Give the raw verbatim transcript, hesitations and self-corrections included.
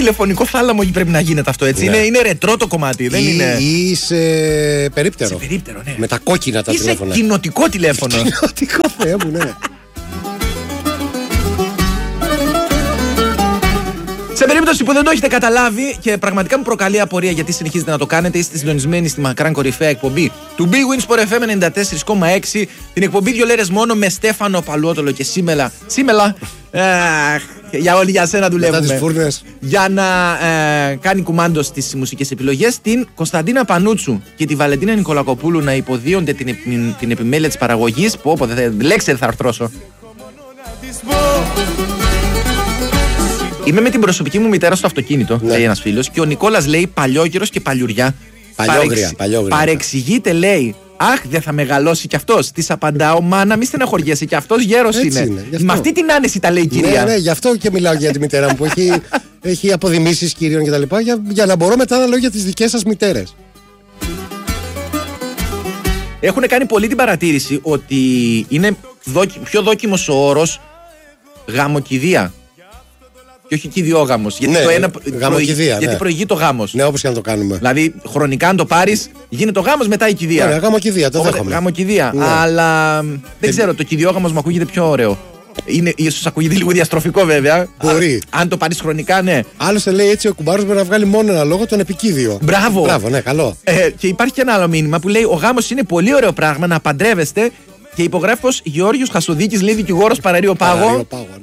τηλεφωνικό θάλαμο πρέπει να γίνεται αυτό, έτσι. Ναι. Είναι, είναι ρετρό το κομμάτι. Δεν ή, είναι... ή είσαι περίπτερο. Σε περίπτερο, ναι. Με τα κόκκινα τα είσαι τηλέφωνα. Είσαι κοινοτικό τηλέφωνο. Κοινοτικό, Θεέ μου, ναι. Σε περίπτωση που δεν το έχετε καταλάβει και πραγματικά μου προκαλεί απορία γιατί συνεχίζετε να το κάνετε, είστε συντονισμένοι στη μακράν κορυφαία εκπομπή του Big Win Sport εφ εμ ενενήντα τέσσερα κόμμα έξι, την εκπομπή δύο λέρες μόνο με Στέφανο Παλουότολο και Σίμελα. Σίμελα! Ε, για όλοι για σένα δουλεύουμε. Μετά τις φούρνες. Για να ε, κάνει κουμάντο στις μουσικές επιλογές, την Κωνσταντίνα Πανούτσου και τη Βαλεντίνα Νικολακοπούλου να υποδίονται την, την, την επιμέλεια της παραγωγής. Που όποτε λέξη δεν θα αρθρώσω. Είμαι με την προσωπική μου μητέρα στο αυτοκίνητο, ναι. Λέει ένας φίλος, και ο Νικόλας λέει παλιόγερος και παλιουριά. Παλιόγρια, παλιόγρια. Παρεξηγείται, λέει. Αχ, δεν θα μεγαλώσει κι αυτός. Της απαντάω, μάνα, μη στεναχωριέσαι, κι αυτός γέρος είναι. είναι με αυτή την άνεση τα λέει η κυρία. Ναι, ναι, γι' αυτό και μιλάω για τη μητέρα μου που έχει, έχει αποδημήσεις κυρίων κτλ. Για, για να μπορώ μετά να λέω για τις δικές σας μητέρες. Έχουν κάνει πολύ την παρατήρηση ότι είναι δόκι, πιο δόκιμος ο όρος γαμοκηδεία. Και όχι κηδιόγαμος. Γιατί, ναι, το ένα γαμοκηδεία, γιατί ναι. προηγεί το γάμος. Ναι, όπως και να το κάνουμε. Δηλαδή, χρονικά αν το πάρεις, γίνεται ο γάμος μετά η κηδεία. Ναι, γαμοκηδεία, το δέχομαι. Γαμοκηδεία. Ναι. Αλλά δεν ε... ξέρω, το κηδιόγαμος μου ακούγεται πιο ωραίο. Είναι, ίσως ακούγεται λίγο διαστροφικό βέβαια. Μπορεί. Α, αν το πάρεις χρονικά, ναι. Άλλωστε λέει έτσι ο κουμπάρος μπορεί να βγάλει μόνο ένα λόγο, τον επικίδιο. Μπράβο. Μπράβο, ναι, καλό. Ε, και υπάρχει και ένα άλλο μήνυμα που λέει: ο γάμος είναι πολύ ωραίο πράγμα να παντρεύεστε. Και υπογράφος Γεώργιος Χασουδίκης, λέει δικηγόρος Παραρείο Πάγο. Πάγο